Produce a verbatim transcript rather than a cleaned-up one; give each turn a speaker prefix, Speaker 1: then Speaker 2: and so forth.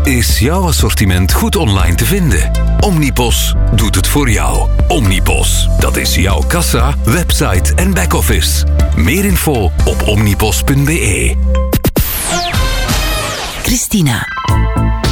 Speaker 1: Is jouw assortiment goed online te vinden? Omnipos doet het voor jou. Omnipos, dat is jouw kassa, website en back-office. Meer info op omnipos punt be.
Speaker 2: Christina.